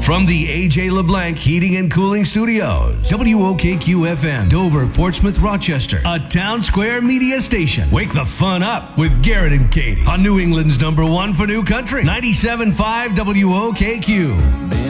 From the A.J. LeBlanc Heating and Cooling Studios, WOKQ-FM, Dover, Portsmouth, Rochester, a Town Square media station. Wake the fun up with Garrett and Katie on New England's #1 for New Country, 97.5 WOKQ.